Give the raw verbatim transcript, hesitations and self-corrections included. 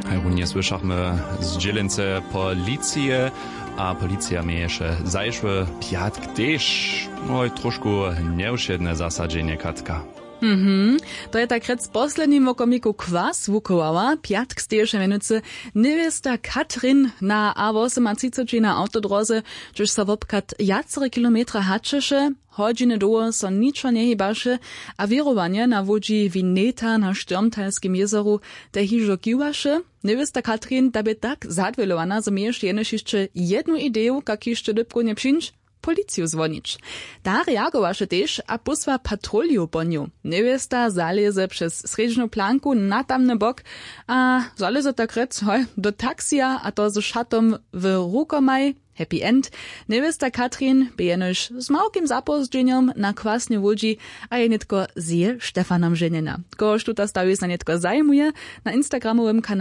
Hajrunie słyszamy z dzielnicy policji, a policja mnie jeszcze zajszły piatk też, no troszkę nieuszedne zasadzenie Katka. Mhm, to je tak rec posledním okomiku kwas vukovała, piatk stejsze menuce, niewiesta Katrin na A osemdziesiąt na autodroze, czyż so wopkat jacere kilometra haczyše, hodźiny doło so niczo nie hybaše, a wierowanie na wodzi Vineta na Stürmtalskim jezeru te hižo kiwaše. Niewiesta Katrin da by tak zadwilowana, że miejesz jenoś jeszcze jedną ideę, jak jeszcze dybko nie przyjść? Policiju zvonić. Ta reagowaše też, a posła patrolju po nią. Niewiesta zaleze przez sredźną planku na tamny bok, a zaleze tak rec, hoj, do taksija, a to z szatom w rukomaj, happy end. Niewiesta Katrin by jenoś z małkim zapozdźeniem na kwasnie łodzi, a je netko z Stefanom ženena. Koż tuta stawi sa netko zajmuje, na Instagramowym kanale